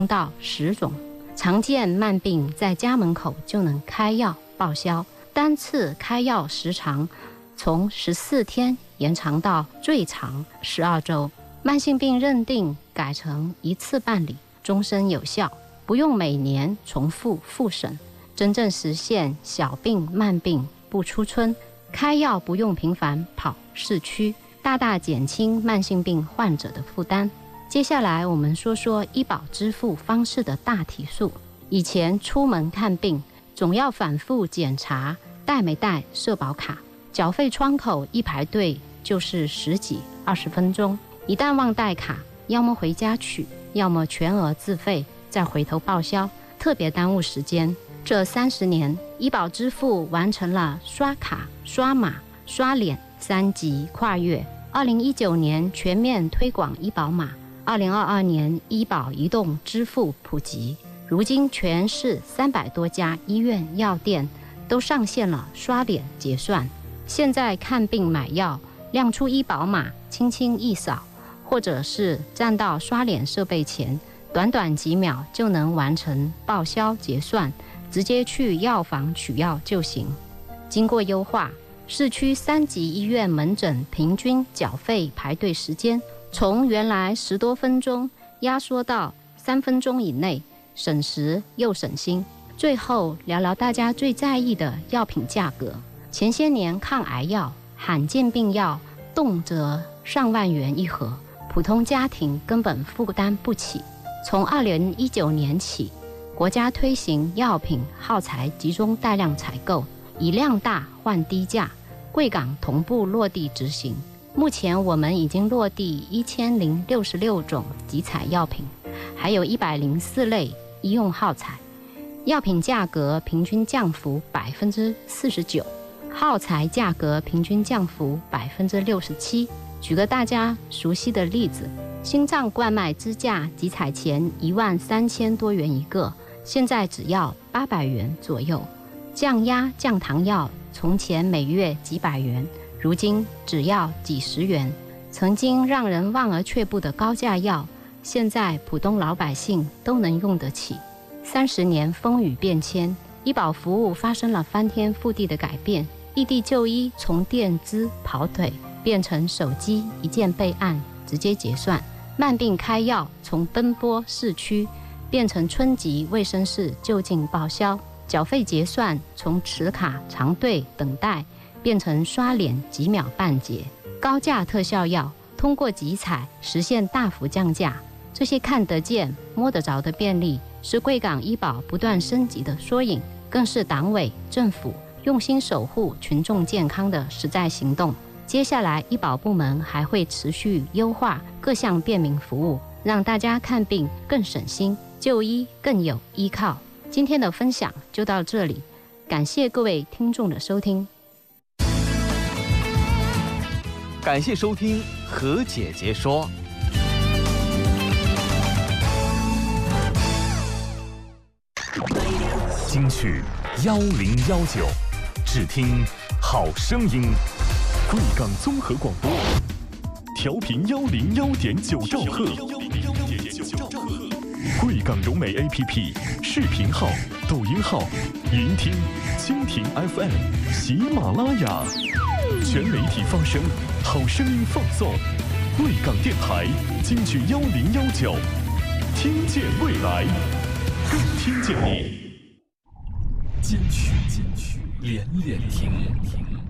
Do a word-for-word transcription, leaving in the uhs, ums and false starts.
到十种。常见慢病在家门口就能开药报销，单次开药时长从十四天延长到最长十二周。慢性病认定改成一次办理，终身有效，不用每年重复复审，真正实现小病慢病不出村，开药不用频繁跑市区，大大减轻慢性病患者的负担。接下来我们说说医保支付方式的大体数。以前出门看病总要反复检查带没带社保卡，缴费窗口一排队就是十几二十分钟，一旦忘带卡，要么回家取，要么全额自费再回头报销，特别耽误时间。这三十年，医保支付完成了刷卡、刷码、刷脸三级跨越。二零一九年全面推广医保码，二零二二年医保移动支付普及，如今全市三百多家医院、药店都上线了刷脸结算。现在看病买药，亮出医保码，轻轻一扫，或者是站到刷脸设备前，短短几秒就能完成报销结算，直接去药房取药就行。经过优化，市区三级医院门诊平均缴费排队时间从原来十多分钟压缩到三分钟以内，省时又省心。最后聊聊大家最在意的药品价格。前些年抗癌药、罕见病药动辄上万元一盒，普通家庭根本负担不起。从二零一九年起，国家推行药品耗材集中带量采购，以量大换低价，贵港同步落地执行。目前我们已经落地一千零六十六种集采药品，还有一百零四类医用耗材，药品价格平均降幅百分之四十九，耗材价格平均降幅百分之六十七。举个大家熟悉的例子，心脏冠脉支架集采前一万三千多元一个，现在只要八百元左右。降压降糖药从前每月几百元，如今只要几十元。曾经让人望而却步的高价药，现在普通老百姓都能用得起。三十年风雨变迁，医保服务发生了翻天覆地的改变。异地就医从垫资跑腿变成手机一键备案直接结算，慢病开药从奔波市区变成村级卫生室就近报销，缴费结算从持卡长队等待变成刷脸几秒办结，高价特效药通过集采实现大幅降价。这些看得见摸得着的便利，是贵港医保不断升级的缩影，更是党委政府用心守护群众健康的实在行动。接下来医保部门还会持续优化各项便民服务，让大家看病更省心，就医更有依靠。今天的分享就到这里，感谢各位听众的收听。 感谢收听何姐姐说。京剧幺零幺九，只听好声音。贵港综合广播，调频幺零幺点九兆赫。贵港融媒 A P P 视频号、抖音号、云听、蜻蜓 F M、喜马拉雅，全媒体发声，好声音放送。贵港电台京剧幺零幺九，听见未来，更听见你。金曲金曲连连听。